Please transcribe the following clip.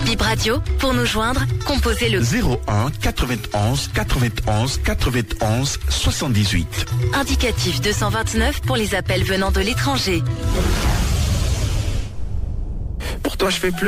Bip Radio, pour nous joindre, composez le 01 91 91 91 78. indicatif 229 pour les appels venant de l'étranger. Pour toi, je fais plus.